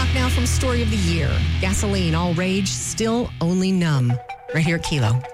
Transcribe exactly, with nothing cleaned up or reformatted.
o'clock now from Story of the Year. Gasoline, all rage, still only numb. Right here at Kilo.